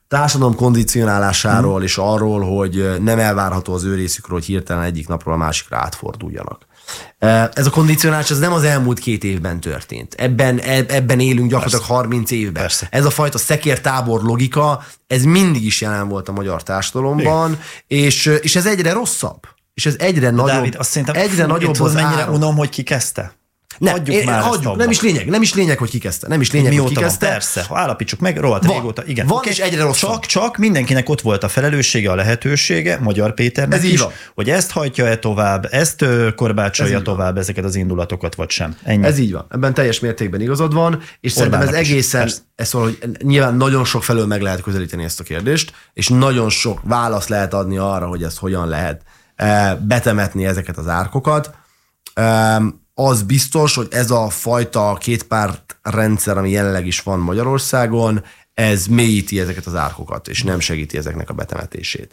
társadalom kondicionálásáról és arról, hogy nem elvárható az ő részükről, hogy hirtelen egyik napról a másikra átforduljanak. Ez a kondicionálás ez nem az elmúlt 2 évben történt. Ebben élünk gyakorlatilag 30 évben. Persze. Ez a fajta szekértábor logika, ez mindig is jelen volt a magyar társadalomban, és ez egyre rosszabb. És ez egyre nagyobb. Dávid, azt szerintem egyre nagyobb az mennyire unom, hogy ki kezdte. Hagyjuk, nem is lényeg, hogy ki kezdte. Nem is lényeg, mióta hogy ki kezdte. Van, persze, állapítsuk meg, rohadt régóta. Igen. Van, és egyre rosszabb. Csak mindenkinek ott volt a felelőssége, a lehetősége, Magyar Péternek is, hogy ezt hajtja-e tovább, ezt korbácsolja tovább ezeket az indulatokat, vagy sem. Ennyi. Ez így van. Ebben teljes mértékben igazad van, és szerintem ez egészen, ez szóval, hogy nyilván nagyon sok felől meg lehet közelíteni ezt a kérdést, és nagyon sok választ lehet adni arra, hogy ezt hogyan lehet betemetni ezeket az árkokat. Az biztos, hogy ez a fajta kétpárt rendszer, ami jelenleg is van Magyarországon, ez mélyíti ezeket az árkokat, és nem segíti ezeknek a betemetését.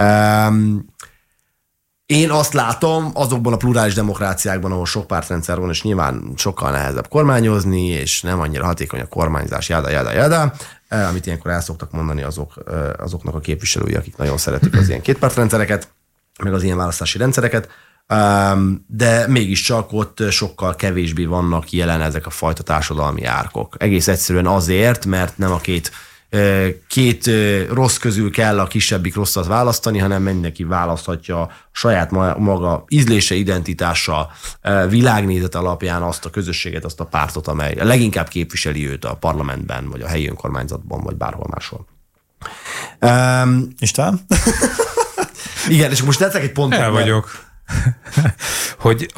Én azt látom azokban a plurális demokráciákban, ahol sok pártrendszer van, és nyilván sokkal nehezebb kormányozni, és nem annyira hatékony a kormányzás, jáda, amit ilyenkor el szoktak mondani azoknak a képviselői, akik nagyon szeretik az ilyen kétpártrendszereket, meg az ilyen választási rendszereket, de mégiscsak ott sokkal kevésbé vannak jelen ezek a fajta társadalmi árkok. Egész egyszerűen azért, mert nem a két rossz közül kell a kisebbik rosszat választani, hanem mindenki választhatja a saját maga ízlése, identitása, világnézete alapján azt a közösséget, azt a pártot, amely leginkább képviseli őt a parlamentben, vagy a helyi önkormányzatban, vagy bárhol máshol. István? Igen, és most tetszek egy pontot. El vagyok. Hogy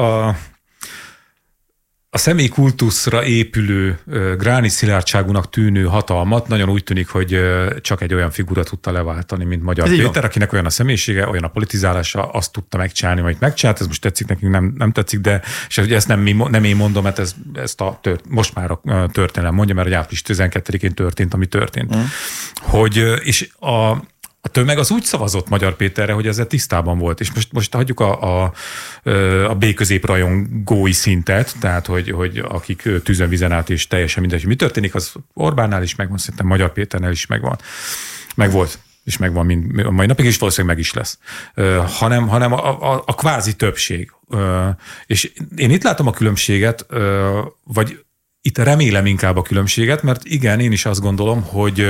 a személyi kultuszra épülő, gráni szilárdságúnak tűnő hatalmat nagyon úgy tűnik, hogy csak egy olyan figura tudta leváltani, mint Magyar Péter, akinek olyan a személyisége, olyan a politizálása, azt tudta megcsinálni, amit megcsinált, ez most tetszik nekünk, nem tetszik, de és ezt nem én mondom, mert ezt most már a történelem mondja, mert április 12-én történt, ami történt. És a tömeg az úgy szavazott Magyar Péterre, hogy ezzel tisztában volt. És most hagyjuk a B-közép rajongói szintet, tehát hogy akik tűzön vizen át, és teljesen mindegy, hogy mi történik, az Orbánnál is megvan, szerintem Magyar Péternél is megvan. Megvolt, és megvan a mai napig, és valószínűleg meg is lesz. Hanem a kvázi többség. És én itt látom a különbséget, vagy itt remélem inkább a különbséget, mert igen, én is azt gondolom, hogy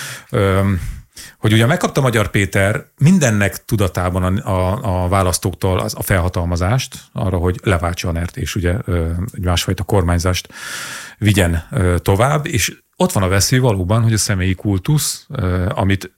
ugye megkapta Magyar Péter mindennek tudatában a választóktól a felhatalmazást arra, hogy leváltsa a NER-t, és ugye egy másfajta kormányzást vigyen tovább, és ott van a veszély valóban, hogy a személyi kultusz, amit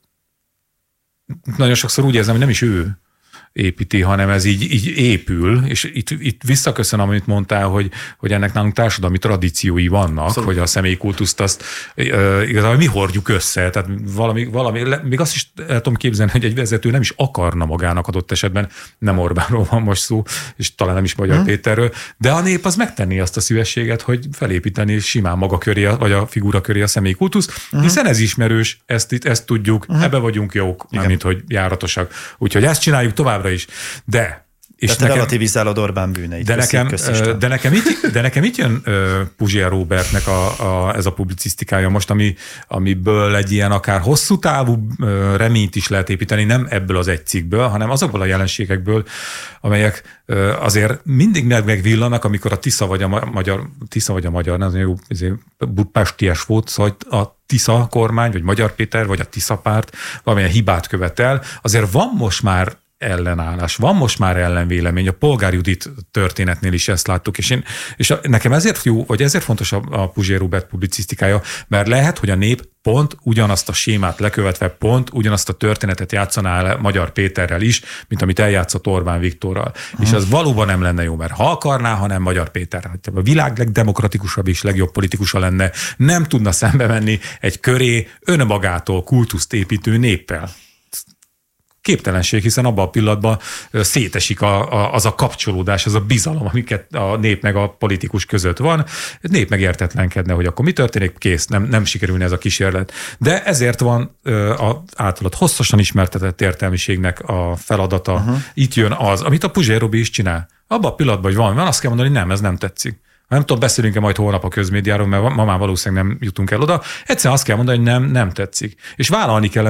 nagyon sokszor úgy érzem, hogy nem is ő építi, hanem ez így épül, és itt visszaköszön, amit mondtál, hogy ennek nálunk társadalmi tradíciói vannak, hogy a személyi kultuszt azt igazából mi hordjuk össze, tehát valami, még azt is el tudom képzelni, hogy egy vezető nem is akarna magának adott esetben, nem Orbánról van most szó, és talán nem is Magyar Péterről, de a nép az megtenni azt a szívességet, hogy felépíteni simán maga köré, vagy a figura köré a személyi kultusz, hiszen ez ismerős, ezt tudjuk, ebbe vagyunk jók, mármint hogy járatosak. Úgyhogy ezt csináljuk tovább is. De és te relativizálod Orbán bűneit. De nekem itt jön Puzsér Róbertnek ez a publicisztikája most, amiből egy ilyen akár hosszú távú reményt is lehet építeni, nem ebből az egy cikkből, hanem azokból a jelenségekből, amelyek azért mindig megvillanak, amikor a Tisza vagy a Magyar, nem jó, budapesties volt, szóval a Tisza kormány, vagy Magyar Péter, vagy a Tisza párt valamilyen hibát követel. Azért van most már ellenállás. Van most már ellenvélemény. A Polgár Judit történetnél is ezt láttuk, és nekem ezért jó, vagy ezért fontos a Puzsér Róbert publicisztikája, mert lehet, hogy a nép pont ugyanazt a sémát lekövetve, pont ugyanazt a történetet játszaná el Magyar Péterrel is, mint amit eljátszott Orbán Viktorral. És az valóban nem lenne jó, mert ha akarná, hanem Magyar Péter. A világ legdemokratikusabb és legjobb politikusa lenne, nem tudna szembe menni egy köré önmagától kultuszt építő néppel. Képtelenség, hiszen abban a pillanatban szétesik az a kapcsolódás, az a bizalom, amiket a nép meg a politikus között van. A nép megértetlenkedne, hogy akkor mi történik, kész, nem sikerülne ez a kísérlet. De ezért van általad hosszasan ismertetett értelmiségnek a feladata. Itt jön az, amit a Puzsér Robi is csinál. Abban a pillanatban, hogy van, azt kell mondani, hogy nem, ez nem tetszik. Nem tudom, beszélünk-e majd holnap a közmédiáról, mert ma már valószínűleg nem jutunk el oda. Egyszerűen azt kell mondani, hogy nem tetszik. És vállalni kell